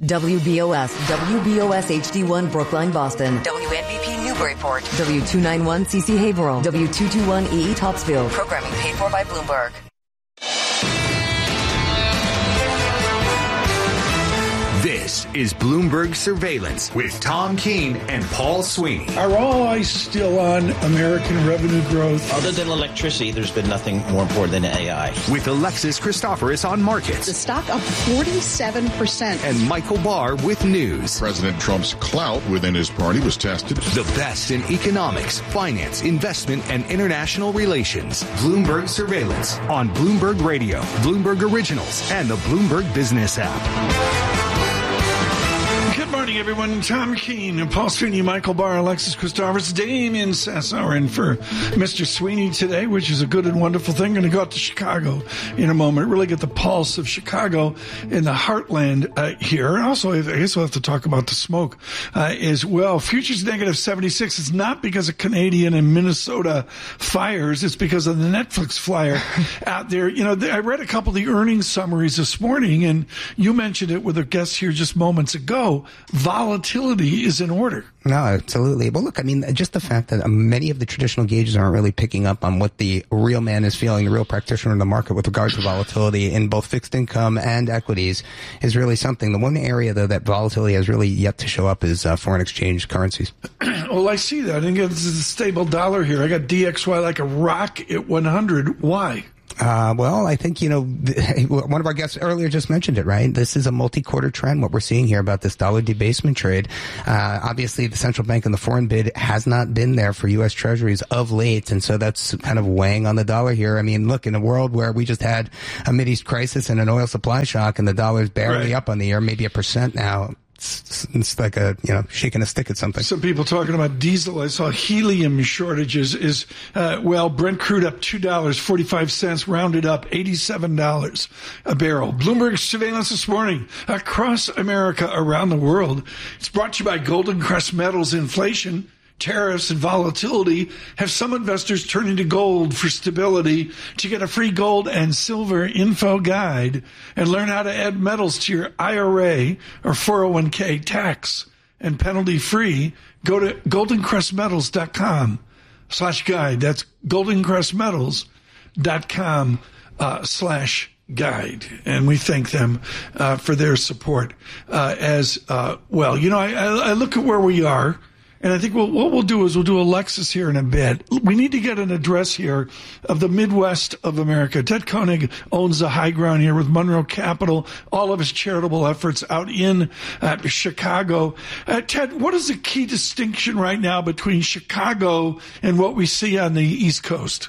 WBOS HD1 Brookline, Boston. WNBP Newburyport. W291 CC Haverhill. W221 EE Topsfield. Programming paid for by Bloomberg. This is Bloomberg Surveillance with Tom Keene and Paul Sweeney. Are all eyes still on American revenue growth? Other than electricity, there's been nothing more important than AI. With Alexis Christoforous on markets. The stock up 47%. And Michael Barr with news. President Trump's clout within his party was tested. The best in economics, finance, investment, and international relations. Bloomberg Surveillance on Bloomberg Radio, Bloomberg Originals, and the Bloomberg Business app. Good morning, everyone. Tom Keene, Paul Sweeney, Michael Barr, Alexis Christoforous, Damien Sassower in for Mr. Sweeney today, which is a good and wonderful thing. Going to go out to Chicago in a moment, really get the pulse of Chicago in the heartland here. And also, I guess we'll have to talk about the smoke as well. Futures negative 76 is not because of Canadian and Minnesota fires. It's because of the Netflix flyer out there. You know, I read a couple of the earnings summaries this morning, and you mentioned it with a guest here just moments ago. Volatility is in order. No, absolutely. Well, look, I mean, just the fact that many of the traditional gauges aren't really picking up on what the real man is feeling, the real practitioner in the market with regard to volatility in both fixed income and equities is really something. The one area, though, that volatility has really yet to show up is foreign exchange currencies. Well, I see that. I think it's a stable dollar here. I got DXY like a rock at 100. Why? Well, I think, one of our guests earlier just mentioned it, right? This is a multi-quarter trend, what we're seeing here about this dollar debasement trade. Obviously, the central bank and the foreign bid has not been there for U.S. Treasuries of late, and so that's kind of weighing on the dollar here. I mean, look, in a world where we just had a Mideast crisis and an oil supply shock and the dollar's barely up on the year, maybe 1% now, it's like shaking a stick at something. Some people talking about diesel. I saw helium shortages is, Brent crude up $2.45, rounded up $87 a barrel. Bloomberg Surveillance this morning across America, around the world. It's brought to you by Golden Crest Metals. Inflation, tariffs, and volatility have some investors turning to gold for stability. To get a free gold and silver info guide and learn how to add metals to your IRA or 401k tax and penalty free, go to goldencrestmetals.com/guide. That's goldencrestmetals.com/guide. And we thank them for their support as well. I look at where we are. And I think what we'll do is we'll do Alexis here in a bit. We need to get an address here of the Midwest of America. Ted Koenig owns the high ground here with Monroe Capital, all of his charitable efforts out in Chicago. Ted, what is the key distinction right now between Chicago and what we see on the East Coast?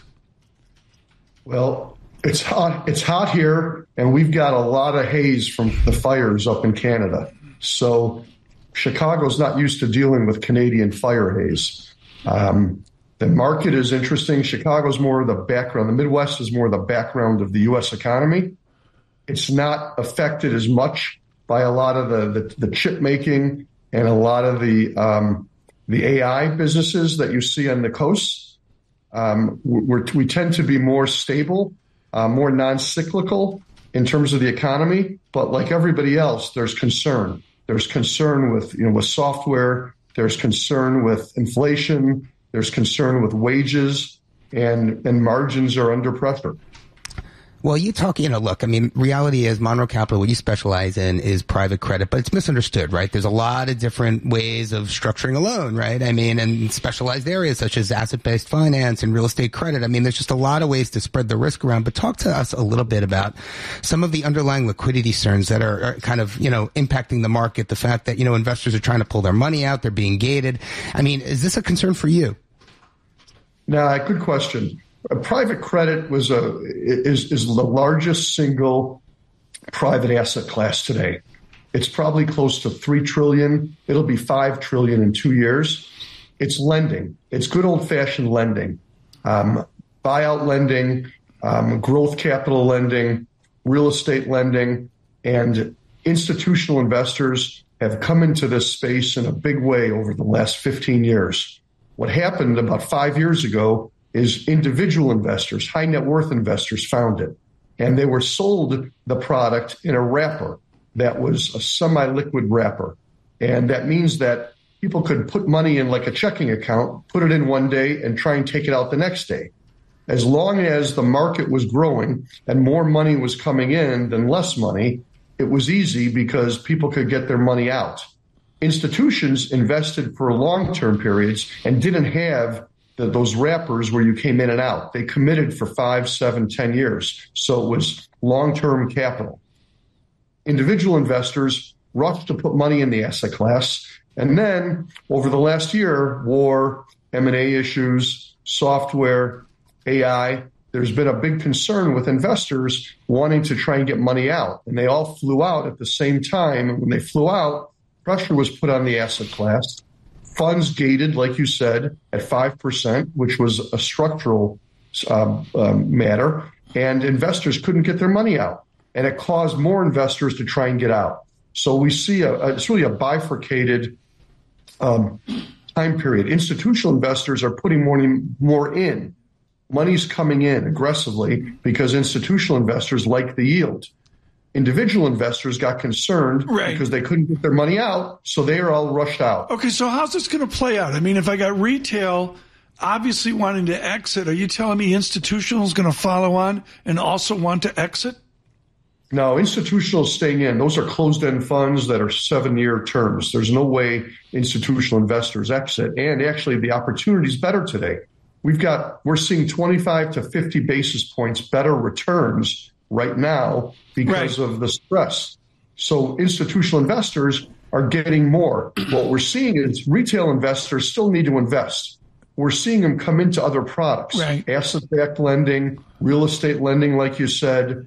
Well, it's hot here, and we've got a lot of haze from the fires up in Canada. So Chicago's not used to dealing with Canadian fire haze. The market is interesting. Chicago's more of the background. The Midwest is more the background of the U.S. economy. It's not affected as much by a lot of the chip making and a lot of the AI businesses that you see on the coast. We tend to be more stable, more non-cyclical in terms of the economy. But like everybody else, there's concern. There's concern with software. There's concern with inflation. There's concern with wages, and margins are under pressure. Well, look, I mean, reality is Monroe Capital, what you specialize in is private credit, but it's misunderstood, right? There's a lot of different ways of structuring a loan, right? I mean, and specialized areas such as asset-based finance and real estate credit. I mean, there's just a lot of ways to spread the risk around, but talk to us a little bit about some of the underlying liquidity concerns that are kind of, impacting the market. The fact that, investors are trying to pull their money out, they're being gated. I mean, is this a concern for you? No, good question. Private credit is the largest single private asset class today. It's probably close to $3 trillion. It'll be $5 trillion in 2 years. It's lending. It's good old-fashioned lending, buyout lending, growth capital lending, real estate lending, and institutional investors have come into this space in a big way over the last 15 years. What happened about 5 years ago is individual investors, high net worth investors found it, and they were sold the product in a wrapper. that was a semi-liquid wrapper. And that means that people could put money in like a checking account, put it in one day and try and take it out the next day. As long as the market was growing and more money was coming in than less money, it was easy because people could get their money out. Institutions invested for long-term periods and didn't have those wrappers where you came in and out. They committed for 5, 7, 10 years. So it was long-term capital. Individual investors rushed to put money in the asset class. And then over the last year, war, M&A issues, software, AI, there's been a big concern with investors wanting to try and get money out. And they all flew out at the same time. And when they flew out, pressure was put on the asset class. Funds gated, like you said, at 5%, which was a structural matter. And investors couldn't get their money out. And it caused more investors to try and get out. So we see it's really a bifurcated time period. Institutional investors are putting more in. Money's coming in aggressively because institutional investors like the yield. Individual investors got concerned because they couldn't get their money out, so they are all rushed out. Okay, so how's this going to play out? I mean, if I got retail obviously wanting to exit, are you telling me institutional is going to follow on and also want to exit? No, institutional is staying in. Those are closed-end funds that are 7-year terms. There's no way institutional investors exit. And actually, the opportunity is better today. We're seeing 25 to 50 basis points better returns right now because of the stress. So institutional investors are getting more. What we're seeing is retail investors still need to invest. We're seeing them come into other products, asset-backed lending, real estate lending, like you said,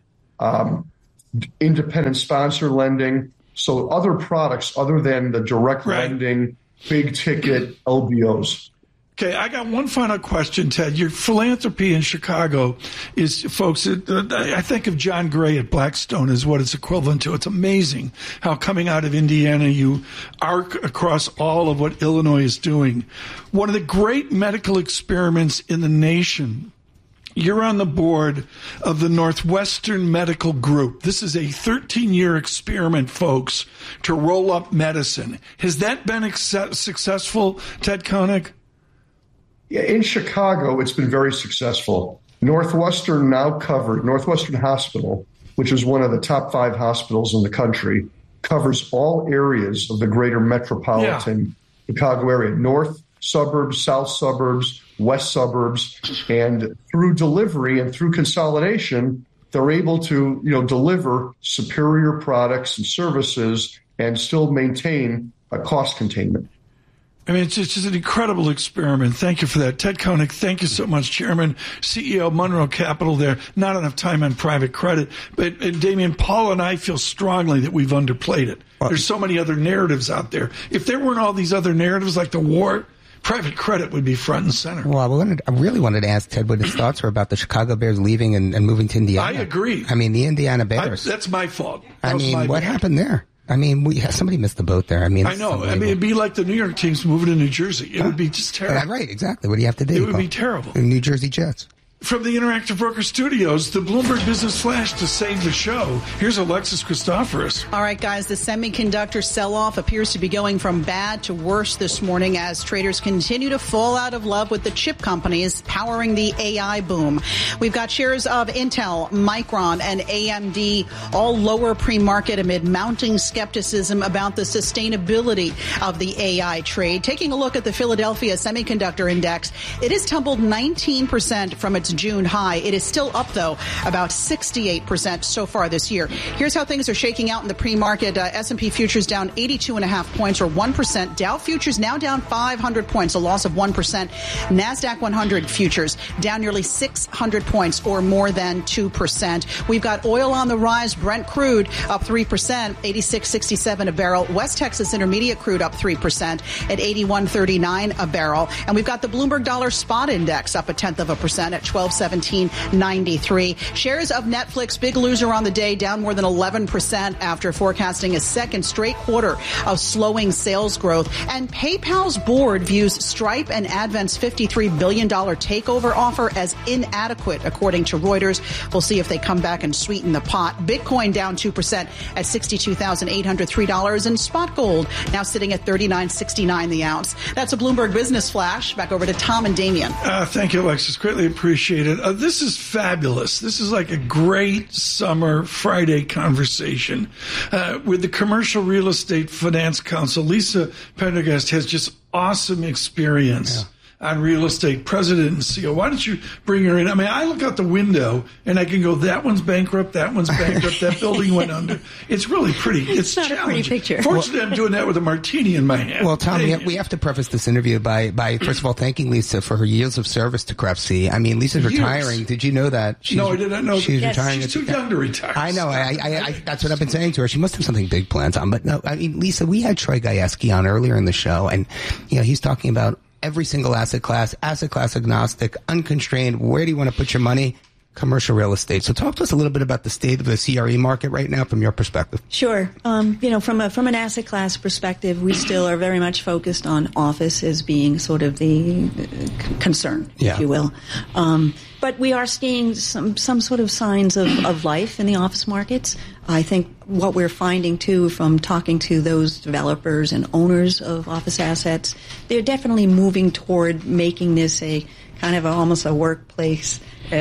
independent sponsor lending. So other products other than the direct lending, big ticket LBOs. Okay, I got one final question, Ted. Your philanthropy in Chicago is, folks, I think of John Gray at Blackstone as what it's equivalent to. It's amazing how coming out of Indiana, you arc across all of what Illinois is doing. One of the great medical experiments in the nation. You're on the board of the Northwestern Medical Group. This is a 13-year experiment, folks, to roll up medicine. Has that been successful, Ted Koenig? Yeah, in Chicago, it's been very successful. Northwestern Hospital, which is one of the top 5 hospitals in the country, covers all areas of the greater metropolitan Chicago area, north suburbs, south suburbs, west suburbs, and through delivery and through consolidation, they're able to, deliver superior products and services and still maintain a cost containment. I mean, it's just an incredible experiment. Thank you for that. Ted Koenig, thank you so much, Chairman, CEO, Monroe Capital there. Not enough time on private credit. But, Damien, Paul and I feel strongly that we've underplayed it. There's so many other narratives out there. If there weren't all these other narratives like the war, private credit would be front and center. Well, I really wanted to ask Ted what his thoughts were about the Chicago Bears leaving and moving to Indiana. I agree. I mean, the Indiana Bears. That's my fault. What happened there? I mean, somebody missed the boat there. I mean, I know. I mean, it'd be like the New York teams moving to New Jersey. It would be just terrible. Right, exactly. What do you have to do? It would be terrible. The New Jersey Jets. From the Interactive Broker Studios, the Bloomberg Business Flash to save the show. Here's Alexis Christoforous. All right, guys, the semiconductor sell-off appears to be going from bad to worse this morning as traders continue to fall out of love with the chip companies powering the AI boom. We've got shares of Intel, Micron, and AMD all lower pre-market amid mounting skepticism about the sustainability of the AI trade. Taking a look at the Philadelphia Semiconductor Index, it has tumbled 19% from its June high. It is still up, though, about 68% so far this year. Here's how things are shaking out in the pre-market. S&P futures down 82.5 points or 1%. Dow futures now down 500 points, a loss of 1%. NASDAQ 100 futures down nearly 600 points or more than 2%. We've got oil on the rise. Brent crude up 3%, 86.67 a barrel. West Texas Intermediate crude up 3% at 81.39 a barrel. And we've got the Bloomberg Dollar Spot Index up 0.1% at $1217.93. Shares of Netflix, big loser on the day, down more than 11% after forecasting a second straight quarter of slowing sales growth. And PayPal's board views Stripe and Advent's $53 billion takeover offer as inadequate, according to Reuters. We'll see if they come back and sweeten the pot. Bitcoin down 2% at $62,803, and spot gold now sitting at $39.69 the ounce. That's a Bloomberg Business Flash. Back over to Tom and Damien. Thank you, Alexis. Greatly appreciated. This is fabulous. This is like a great summer Friday conversation with the Commercial Real Estate Finance Council. Lisa Pendergast has just awesome experience on real estate, president and CEO. Why don't you bring her in? I mean, I look out the window and I can go, that one's bankrupt, that building went under. It's really pretty. It's challenging. A pretty picture. Fortunately, I'm doing that with a martini in my hand. Well, Tom, we have to preface this interview by first of all, thanking Lisa for her years of service to CREFC. I mean, Lisa's retiring. Did you know that? No, I did not know. She's retiring. She's too young to retire. I know. I that's what I've been saying to her. She must have something big planned, Tom. But no, I mean, Lisa, we had Troy Gajewski on earlier in the show, and he's talking about every single asset class agnostic, unconstrained. Where do you want to put your money? Commercial real estate. So talk to us a little bit about the state of the CRE market right now from your perspective. Sure. From an asset class perspective, we still are very much focused on office as being sort of the concern, if you will. But we are seeing some sort of signs of life in the office markets. I think what we're finding, too, from talking to those developers and owners of office assets, they're definitely moving toward making this a kind of almost a workplace,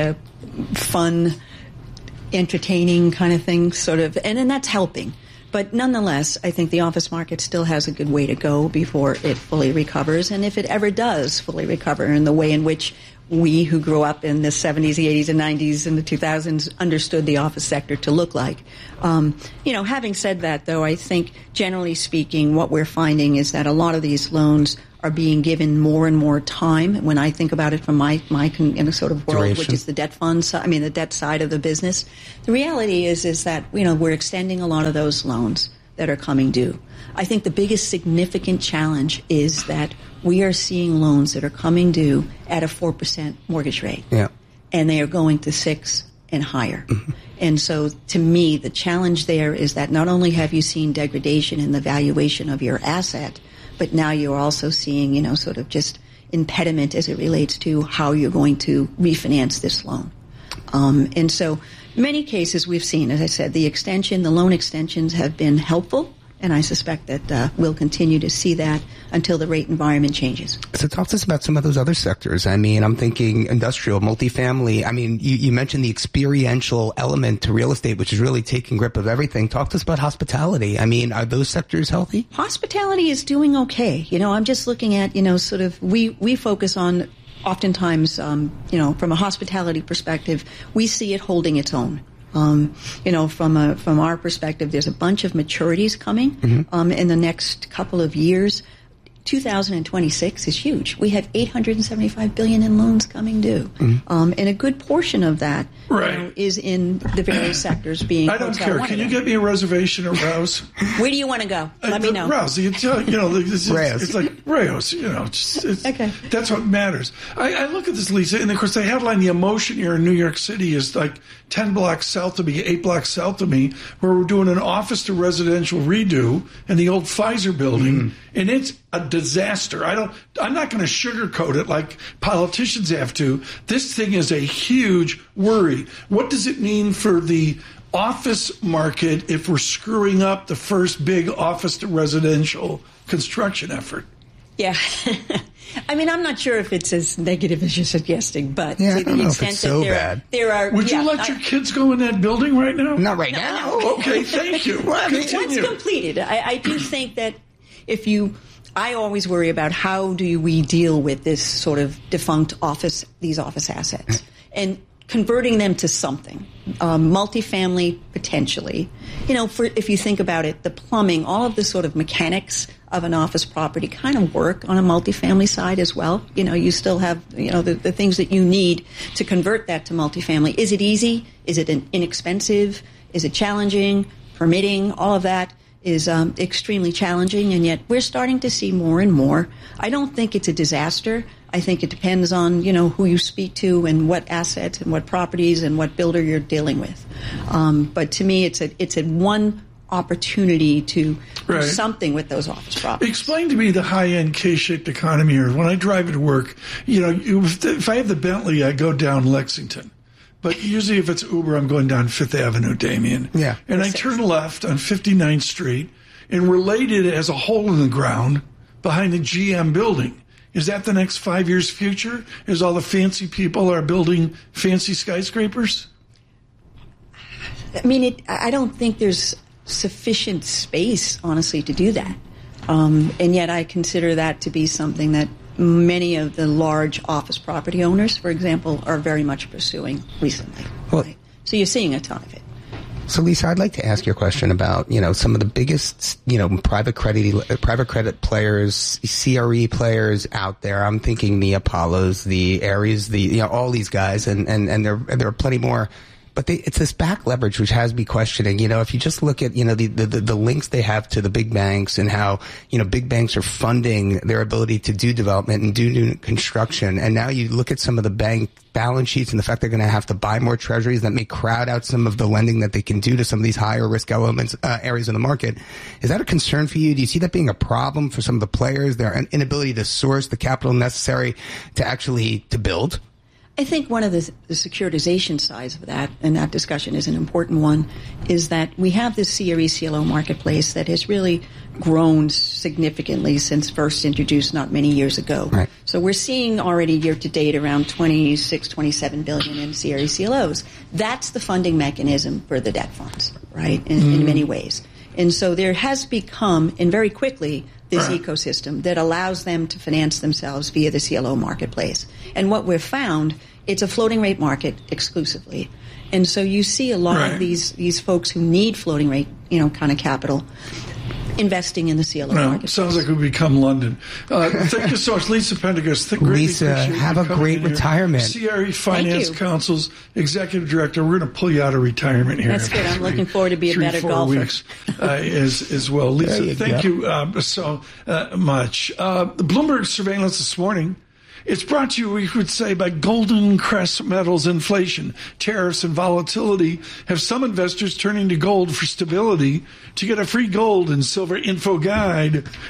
fun, entertaining kind of thing, sort of, and that's helping. But nonetheless, I think the office market still has a good way to go before it fully recovers. And if it ever does fully recover in the way in which we who grew up in the 70s, the 80s, and 90s, and the 2000s understood the office sector to look like. Having said that, though, I think generally speaking, what we're finding is that a lot of these loans are being given more and more time. When I think about it from my sort of world, Duration. Which is the debt funds, the debt side of the business, the reality is that we're extending a lot of those loans that are coming due. I think the biggest significant challenge is that we are seeing loans that are coming due at a 4% mortgage rate. Yeah. And they are going to 6 and higher. Mm-hmm. And so to me, the challenge there is that not only have you seen degradation in the valuation of your asset, but now you're also seeing, sort of just impediment as it relates to how you're going to refinance this loan. And so many cases we've seen, as I said, the loan extensions have been helpful. And I suspect that we'll continue to see that until the rate environment changes. So talk to us about some of those other sectors. I mean, I'm thinking industrial, multifamily. I mean, you mentioned the experiential element to real estate, which is really taking grip of everything. Talk to us about hospitality. I mean, are those sectors healthy? Hospitality is doing okay. I'm just looking at, sort of, we focus on oftentimes, from a hospitality perspective, we see it holding its own. From our perspective, there's a bunch of maturities coming in the next couple of years. 2026 is huge. We have $875 billion in loans coming due, and a good portion of that is in the various sectors being. I don't care. Can you get me a reservation at Rouse? Where do you want to go? Let me know. Rouse. It's like Raos. Okay. That's what matters. I look at this, Lisa, and of course the headline, "The Emotion here in New York City," is like 10 blocks south of me, 8 blocks south of me, where we're doing an office to residential redo in the old Pfizer building, and it's a disaster. I'm not going to sugarcoat it like politicians have to. This thing is a huge worry. What does it mean for the office market if we're screwing up the first big office to residential construction effort? Yeah. I'm not sure if it's as negative as you're suggesting, but to the extent that it's so bad. There are. Would you let your kids go in that building right now? Not right now. Oh, okay, thank you. Once completed, I do think that I always worry about how do we deal with this sort of defunct these office assets, and converting them to something, multifamily potentially. If you think about it, the plumbing, all of the sort of mechanics of an office property kind of work on a multifamily side as well. You still have, the things that you need to convert that to multifamily. Is it easy? Is it inexpensive? Is it challenging? Permitting? All of that is extremely challenging, and yet we're starting to see more and more. I don't think it's a disaster. I think it depends on, who you speak to and what assets and what properties and what builder you're dealing with. But to me, it's a one opportunity to do something with those office properties. Explain to me the high-end K-shaped economy here. When I drive to work, if I have the Bentley, I go down Lexington. But usually if it's Uber, I'm going down Fifth Avenue, Damien. Yeah. And I turn left on 59th Street, and we're laid as a hole in the ground behind the GM building. Is that the next 5 years' future? Is all the fancy people are building fancy skyscrapers? I mean, I don't think there's sufficient space, honestly, to do that. And yet I consider that to be something that many of the large office property owners, for example, are very much pursuing recently. Well, right? So you're seeing a ton of it. So, Lisa, I'd like to ask you a question about, some of the biggest, private credit players, CRE players out there. I'm thinking the Apollos, the Ares, all these guys, and there are plenty more. But it's this back leverage which has me questioning, if you just look at, the links they have to the big banks and how, big banks are funding their ability to do development and do new construction. And now you look at some of the bank balance sheets and the fact they're going to have to buy more treasuries that may crowd out some of the lending that they can do to some of these higher risk elements, areas of the market. Is that a concern for you? Do you see that being a problem for some of the players, their inability to source the capital necessary to build? I think one of the securitization sides of that, and that discussion is an important one, is that we have this CRE CLO marketplace that has really grown significantly since first introduced not many years ago. Right. So we're seeing already year to date around 26, 27 billion in CRE CLOs. That's the funding mechanism for the debt funds, right, in many ways. And so there has become, and very quickly, this ecosystem that allows them to finance themselves via the CLO marketplace. And what we've found, it's a floating rate market exclusively. And so you see a lot of these folks who need floating rate, kind of capital investing in the CLO market. Sounds like we've become London. Thank you so much, Lisa Pendergast. Lisa, have a great retirement. CRE Finance Council's Executive Director. We're going to pull you out of retirement here. That's good. I'm looking forward to be a better golfer. 3-4 weeks as well. Lisa, thank you so much. The Bloomberg surveillance this morning, it's brought to you, we could say, by Golden Crest Metals. Inflation, tariffs, and volatility have some investors turning to gold for stability. To get a free gold and silver info guide,